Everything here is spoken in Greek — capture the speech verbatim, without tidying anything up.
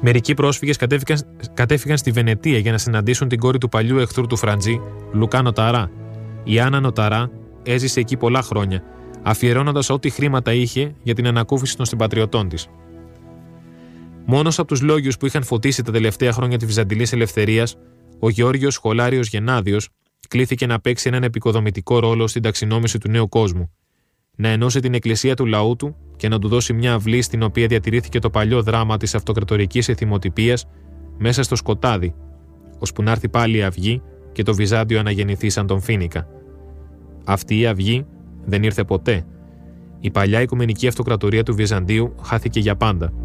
Μερικοί πρόσφυγες κατέφυγαν, κατέφυγαν στη Βενετία για να συναντήσουν την κόρη του παλιού εχθρού του Φραντζή, Λουκά Νοταρά. Η Άννα Νοταρά έζησε εκεί πολλά χρόνια, αφιερώνοντας ό,τι χρήματα είχε για την ανακούφιση των συμπατριωτών της. Μόνος από τους λόγιους που είχαν φωτίσει τα τελευταία χρόνια τη Βυζαντινής ελευθερίας, ο Γεώργιος Σχολάριος Γενάδιος κλήθηκε να παίξει έναν επικοδομητικό ρόλο στην ταξινόμηση του νέου κόσμου, να ενώσει την εκκλησία του λαού του και να του δώσει μια αυλή στην οποία διατηρήθηκε το παλιό δράμα της αυτοκρατορικής εθιμοτυπίας μέσα στο σκοτάδι, ώσπου να έρθει πάλι η αυγή και το Βυζάντιο αναγεννηθεί σαν τον Φοίνικα. Αυτή η αυγή δεν ήρθε ποτέ. Η παλιά οικουμενική αυτοκρατορία του Βυζαντίου χάθηκε για πάντα.